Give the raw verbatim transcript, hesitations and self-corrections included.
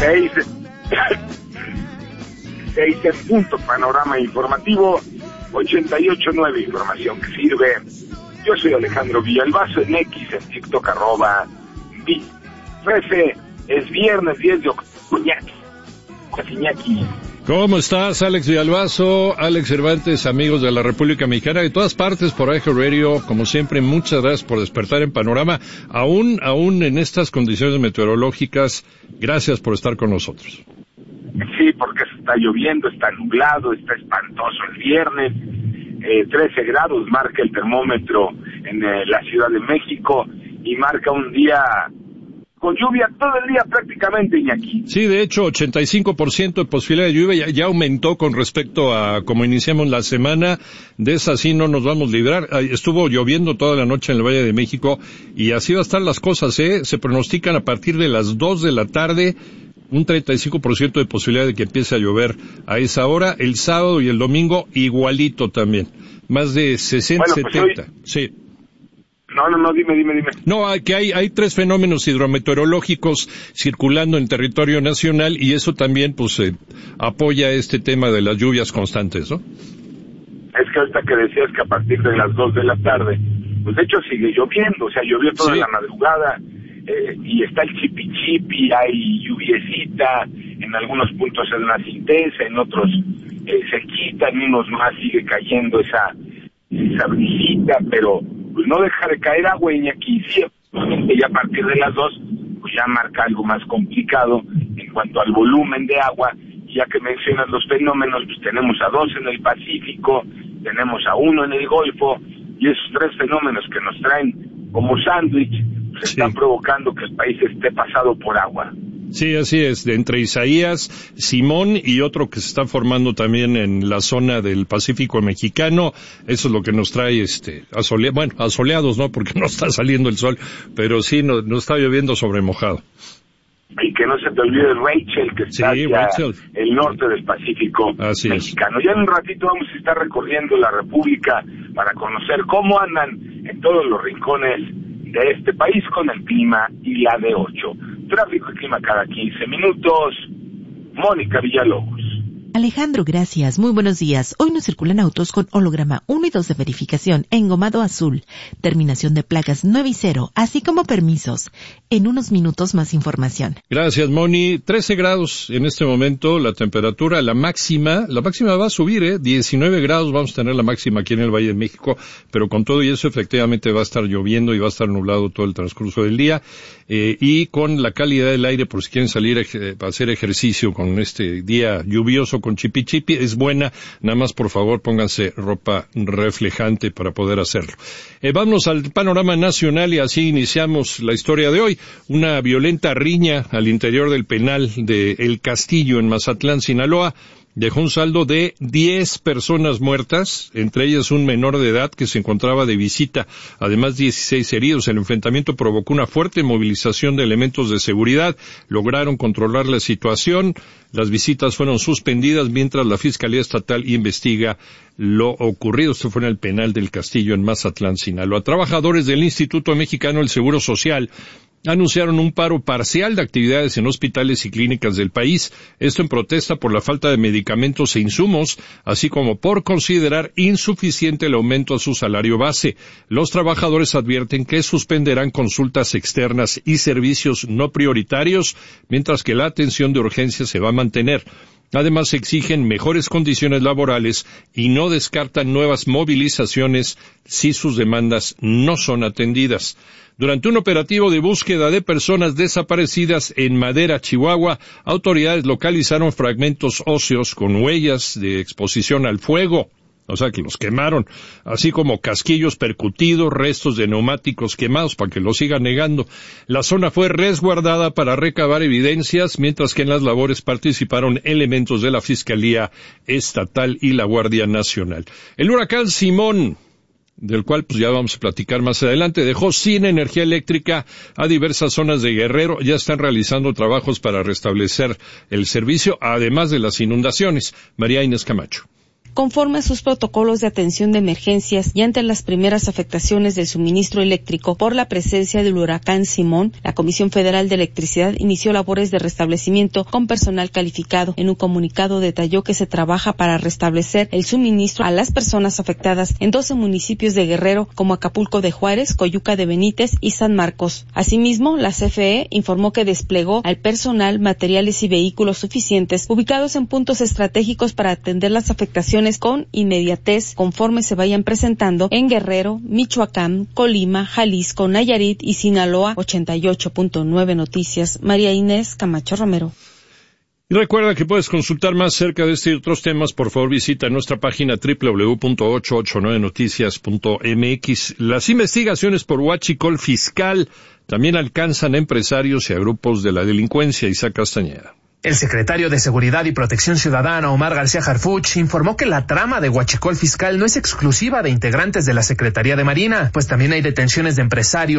Seis, seis en punto, panorama informativo, ochenta y ocho nueve, información que sirve. Yo soy Alejandro Villalbazo, en X, en TikTok, arroba, vi. trece, es viernes diez de octubre, Iñaki. ¿Cómo estás, Alex Villalbazo, Alex Cervantes, amigos de la República Mexicana, de todas partes por Eje Radio? Como siempre, muchas gracias por despertar en Panorama, aún, aún en estas condiciones meteorológicas. Gracias por estar con nosotros. Sí, porque está lloviendo, está nublado, está espantoso el viernes, eh, trece grados marca el termómetro en eh, la Ciudad de México, y marca un día con lluvia todo el día prácticamente, Iñaki. Sí, de hecho, ochenta y cinco por ciento de posibilidad de lluvia, ya, ya aumentó con respecto a como iniciamos la semana. De esa sí no nos vamos a librar. Estuvo lloviendo toda la noche en el Valle de México, y así va a estar las cosas, ¿eh? Se pronostican a partir de las dos de la tarde un treinta y cinco por ciento de posibilidad de que empiece a llover a esa hora. El sábado y el domingo igualito también. Más de sesenta, bueno, pues setenta. Hoy... Sí. No, no, no, dime, dime, dime. No, que hay, hay tres fenómenos hidrometeorológicos circulando en territorio nacional, y eso también, pues, eh, apoya este tema de las lluvias constantes, ¿no? Es que ahorita que decías que a partir de las dos de la tarde, pues de hecho sigue lloviendo, o sea, llovió toda sí. la madrugada, eh, y está el chipi chipi, hay lluviecita, en algunos puntos es más intensa, en otros eh, se quita, en unos más sigue cayendo esa, esa brisita, pero pues no deja de caer agua, y aquí sí, ya a partir de las dos, pues ya marca algo más complicado en cuanto al volumen de agua. Ya que mencionas los fenómenos, pues tenemos a dos en el Pacífico, tenemos a uno en el Golfo, y esos tres fenómenos que nos traen como sándwich, pues sí. están provocando que el país esté pasado por agua. Sí, así es, de entre Isaías, Simón y otro que se está formando también en la zona del Pacífico mexicano. Eso es lo que nos trae, este, asole... bueno, asoleados, ¿no? Porque no está saliendo el sol, pero sí nos, nos está lloviendo sobre mojado. Y que no se te olvide Rachel, que está sí, hacia Rachel. el norte del Pacífico Así mexicano. Es. Ya en un ratito vamos a estar recorriendo la República para conocer cómo andan en todos los rincones de este país con el clima y la de ocho. Tráfico y clima cada quince minutos. Mónica Villalobos. Alejandro, gracias. Muy buenos días. Hoy nos circulan autos con holograma uno y dos de verificación, engomado azul, terminación de placas nueve y cero, así como permisos. En unos minutos más información. Gracias, Moni. trece grados en este momento, la temperatura, la máxima, la máxima va a subir, ¿eh? diecinueve grados vamos a tener la máxima aquí en el Valle de México, pero con todo y eso efectivamente va a estar lloviendo y va a estar nublado todo el transcurso del día, eh, y con la calidad del aire, por si quieren salir a hacer ejercicio con este día lluvioso, con chipi chipi, es buena. Nada más, por favor, pónganse ropa reflejante para poder hacerlo. Eh, vamos al panorama nacional, y así iniciamos la historia de hoy. Una violenta riña al interior del penal de El Castillo en Mazatlán, Sinaloa, dejó un saldo de diez personas muertas, entre ellas un menor de edad que se encontraba de visita, además dieciséis heridos. El enfrentamiento provocó una fuerte movilización de elementos de seguridad, lograron controlar la situación, las visitas fueron suspendidas mientras la Fiscalía Estatal investiga lo ocurrido. Esto fue en el penal del Castillo en Mazatlán, Sinaloa. Trabajadores del Instituto Mexicano del Seguro Social anunciaron un paro parcial de actividades en hospitales y clínicas del país, esto en protesta por la falta de medicamentos e insumos, así como por considerar insuficiente el aumento a su salario base. Los trabajadores advierten que suspenderán consultas externas y servicios no prioritarios, mientras que la atención de urgencia se va a mantener. Además, exigen mejores condiciones laborales y no descartan nuevas movilizaciones si sus demandas no son atendidas. Durante un operativo de búsqueda de personas desaparecidas en Madera, Chihuahua, autoridades localizaron fragmentos óseos con huellas de exposición al fuego, o sea que los quemaron, así como casquillos percutidos, restos de neumáticos quemados, para que lo sigan negando. La zona fue resguardada para recabar evidencias, mientras que en las labores participaron elementos de la Fiscalía Estatal y la Guardia Nacional. El huracán Simón, del cual pues ya vamos a platicar más adelante, dejó sin energía eléctrica a diversas zonas de Guerrero. Ya están realizando trabajos para restablecer el servicio, además de las inundaciones. María Inés Camacho. conforme a sus protocolos de atención de emergencias y ante las primeras afectaciones del suministro eléctrico por la presencia del huracán Simón. La Comisión Federal de Electricidad inició labores de restablecimiento con personal calificado. En un comunicado detalló que se trabaja para restablecer el suministro a las personas afectadas en doce municipios de Guerrero, como Acapulco de Juárez, Coyuca de Benítez y San Marcos. Asimismo, la C F E informó que desplegó al personal, materiales y vehículos suficientes ubicados en puntos estratégicos para atender las afectaciones con inmediatez conforme se vayan presentando en Guerrero, Michoacán, Colima, Jalisco, Nayarit y Sinaloa. ochenta y ocho punto nueve Noticias, María Inés Camacho Romero. Y recuerda que puedes consultar más acerca de este y otros temas. Por favor, visita nuestra página doble u doble u doble u punto ochocientos ochenta y nueve noticias punto m x. Las investigaciones por huachicol fiscal también alcanzan a empresarios y a grupos de la delincuencia. Isaac Castañeda. El secretario de Seguridad y Protección Ciudadana, Omar García Harfuch, informó que la trama de huachicol fiscal no es exclusiva de integrantes de la Secretaría de Marina, pues también hay detenciones de empresarios